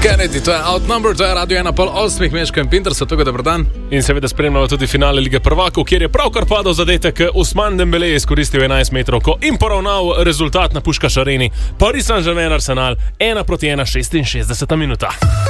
Kennedy, to je Outnumber, to je Radio 1:08, Meško in Pinter, so tukaj, dober dan. In seveda spremljamo tudi finale Lige prvakov, kjer je pravkar padal zadetek. Ousmane Dembélé je izkoristil 11 metrovko in poravnal rezultat na Puškaš areni. Paris Saint-Germain Arsenal 1:1, 66 minuta.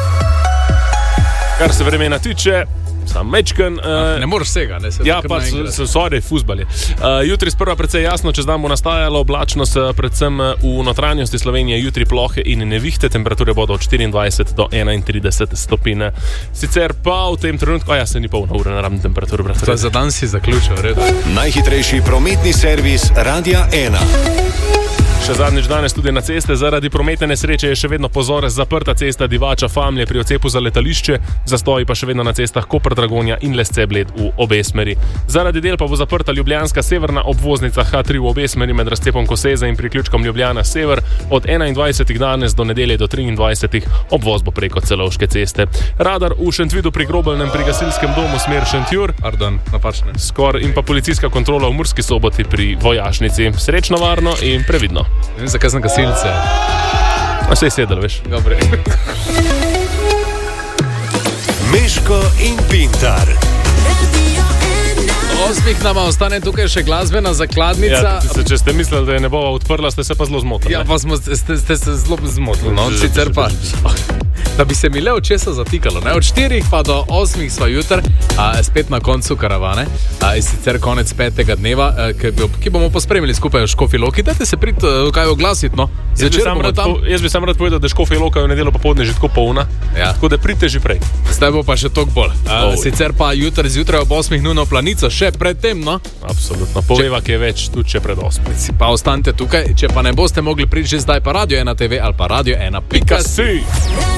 Kar se vremena tiče, sam mečken. Ne moreš vsega, ne se. Ja, pa sorry, fuzbal je. Jutri sprva precej jasno, čez dan bo nastajalo oblačnost, predvsem v notranjosti Slovenije, jutri plohe in nevihte, temperature bodo od 24 do 31 stopinj. Sicer pa v tem trenutku, se ni polna ura na ravni temperaturi. To je za dan si zaključil, redo. Najhitrejši prometni servis Radia 1. Še zadnjič danes tudi na ceste. Zaradi prometne nesreče je še vedno pozor zaprta cesta Divača-Famlje pri odcepu za letališče, zastoji pa še vedno na cestah Koper-Dragonja in Lesce-Bled v obe smeri. Zaradi del pa bo zaprta ljubljanska severna obvoznica H3 v obe smeri med razcepom Koseze in priključkom Ljubljana Sever. Od 21. danes do nedelje do 23. obvoz bo preko Celovške ceste. Radar v Šentvidu pri Grobelnem pri gasilskem domu smer Šentjur. Pardon, napačne. In pa policijska kontrola v Murski Soboti pri Vojašnici. Srečno, varno in previdno. Ne vem, zakaj sem gasilce. Saj sedel, veš. Dobre. Meško in Pintar. Osmih nama ostane tukaj še glasbena zakladnica. Če ste mislili, da je ne bova odprla, ste se pa zelo zmotili. Ja, pa ste se zelo zmotili. No, sicer pa, da bi se mi le od česa zatikalo. Ne? Od 4 pa do 8 sva jutr, spet na koncu karavane. Sicer konec 5. dneva, ki bomo pospremili skupaj v Škofji Loki. Dajte se priti kaj oglasiti, no. Jaz bi sam rad povedal, da Škofja Loka je v nedeljo popoldne že tako polna. Ja. Tako da pridite že prej. Zdaj bo pa še toliko bolj. Sicer pa jutr zjutraj ob 8 nujno Planico, še predtem, no. Absolutno. Poveva, ki je več, tudi če pred 8. Pa ostanite tukaj, če pa ne boste mogli priti že zdaj pa Radio 1 TV ali pa Radio 1.si.